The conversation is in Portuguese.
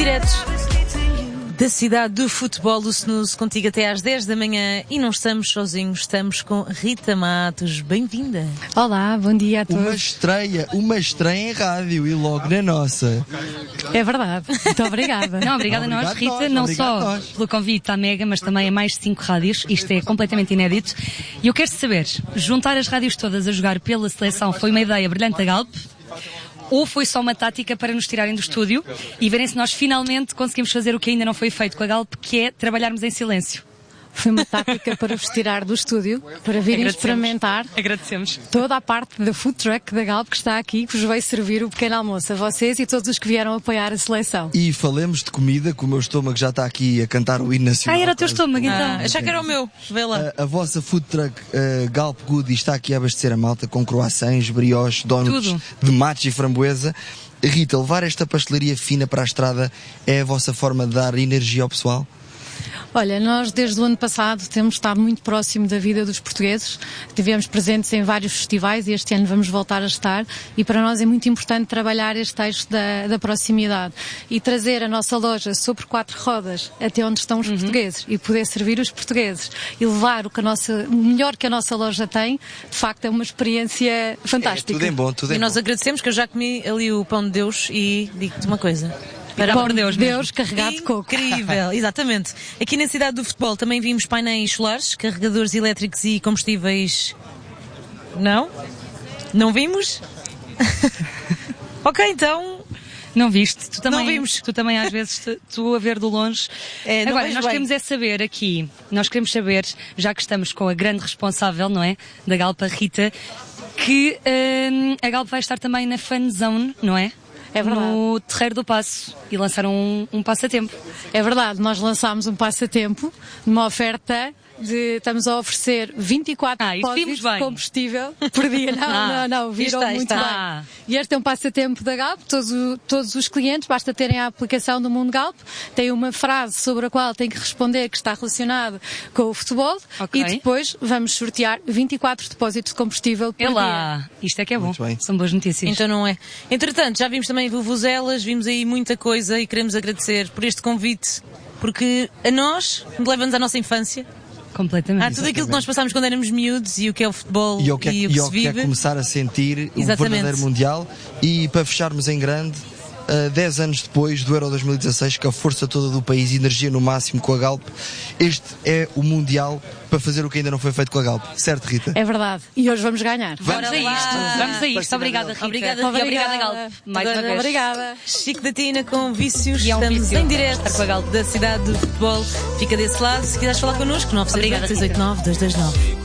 direto da cidade do futebol, o Snooze, contigo até às 10 da manhã, e não estamos sozinhos, estamos com Rita Matos. Bem-vinda. Olá, bom dia a todos. Uma estreia em rádio e logo na nossa. É verdade, muito obrigada. Não, obrigada a nós, Rita, não só pelo convite à Mega, mas também a mais de 5 rádios. Isto é completamente inédito. E eu quero saber, juntar as rádios todas a jogar pela seleção foi uma ideia brilhante da Galp? Ou foi só uma tática para nos tirarem do estúdio e verem se nós finalmente conseguimos fazer o que ainda não foi feito com a Galp, que é trabalharmos em silêncio? Foi uma tática para vos tirar do estúdio, para virem experimentar toda a parte da food truck da Galp que está aqui, que vos veio servir o pequeno almoço a vocês e todos os que vieram apoiar a seleção. E falemos de comida, que o meu estômago já está aqui a cantar o hino nacional. Era o teu estômago, então. Achava que era o meu. Vê lá. A vossa food truck Galp Good está aqui a abastecer a malta com croissants, brioches, donuts de mates e framboesa. Rita, levar esta pastelaria fina para a estrada é a vossa forma de dar energia ao pessoal? Olha, nós desde o ano passado temos estado muito próximo da vida dos portugueses, estivemos presentes em vários festivais e este ano vamos voltar a estar, e para nós é muito importante trabalhar este eixo da proximidade e trazer a nossa loja sobre 4 rodas até onde estão os portugueses e poder servir os portugueses e levar o melhor que a nossa loja tem. De facto é uma experiência fantástica. Tudo em bom, tudo em bom. E nós agradecemos, que eu já comi ali o pão de Deus e digo-te uma coisa. Pão de Deus carregado de coco. Incrível, exatamente. Aqui na cidade do futebol também vimos painéis solares, carregadores elétricos e combustíveis. Não? Não vimos? Ok, então. Não viste? Tu também, não vimos. Tu também às vezes, tu a ver de longe. Agora, nós queremos saber aqui, já que estamos com a grande responsável, não é? Da Galp, a Rita, que a Galp vai estar também na Fan Zone, não é? É verdade. No Terreiro do Paço, e lançaram um passatempo. É verdade, nós lançámos um passatempo numa oferta estamos a oferecer 24 depósitos de combustível por dia. Não, viram muito bem. E este é um passatempo da Galp, todos os clientes, basta terem a aplicação do Mundo Galp, tem uma frase sobre a qual tem que responder que está relacionado com o futebol, e depois vamos sortear 24 depósitos de combustível por dia. Isto é que é bom, são boas notícias. Então não é. Entretanto, já vimos também vuvuzelas, vimos aí muita coisa e queremos agradecer por este convite, porque a nós, leva-nos à nossa infância. Completamente. Tudo aquilo que nós passámos quando éramos miúdos e o que é o futebol e o que se vive. É começar a sentir o verdadeiro Mundial. E para fecharmos em grande, 10 anos depois do Euro 2016, com a força toda do país, energia no máximo com a Galp, este é o Mundial para fazer o que ainda não foi feito com a Galp. Certo, Rita? É verdade. E hoje vamos ganhar. Vamos a isto. Obrigada, Rita. Obrigada, Galp. Mais uma vez. Obrigada. Chico da Tina com Vícios. Estamos em direto com a Galp da cidade do futebol. Fica desse lado. Se quiseres falar connosco, 968 229 229.